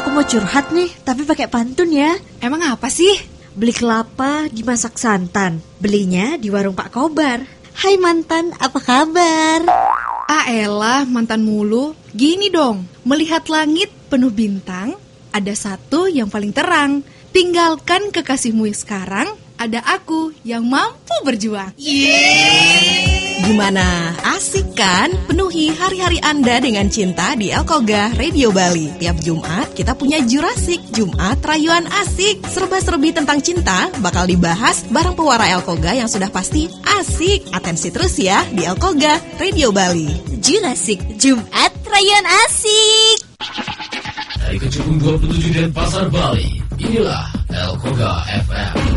Aku mau curhat nih, tapi pakai pantun ya. Emang apa sih? Beli kelapa dimasak santan, belinya di warung Pak Kobar. Hai mantan, apa kabar? Ah elah, mantan mulu. Gini dong, melihat langit penuh bintang, ada satu yang paling terang. Tinggalkan kekasihmu sekarang, ada aku yang mampu berjuang. Gimana? Asik kan? Penuhi hari-hari Anda dengan cinta di Elkoga Radio Bali. Tiap Jumat kita punya Jurasik, Jumat Rayuan Asik. Serba-serbi tentang cinta bakal dibahas bareng pewara Elkoga yang sudah pasti asik. Atensi terus ya di Elkoga Radio Bali. Jurasik, Jumat Rayuan Asik. Dari Kecubung 27 dan Pasar Bali, inilah Elkoga FM.